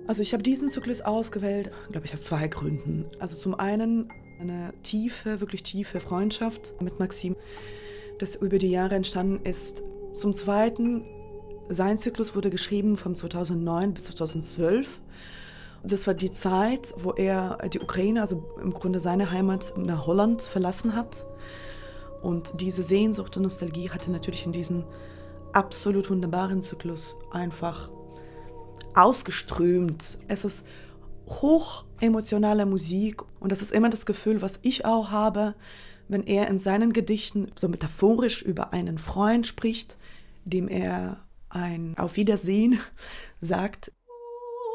Also ich habe diesen Zyklus ausgewählt, glaube ich, aus 2 Gründen. Also zum einen eine tiefe, wirklich tiefe Freundschaft mit Maxim, das über die Jahre entstanden ist. Zum Zweiten, sein Zyklus wurde geschrieben von 2009 bis 2012. Das war die Zeit, wo er die Ukraine, also im Grunde seine Heimat, nach Holland verlassen hat. Und diese Sehnsucht und Nostalgie hatte natürlich in diesem absolut wunderbaren Zyklus einfach ausgeströmt. Es ist hoch emotionale Musik und das ist immer das Gefühl, was ich auch habe, wenn er in seinen Gedichten so metaphorisch über einen Freund spricht, dem er ein Auf Wiedersehen sagt.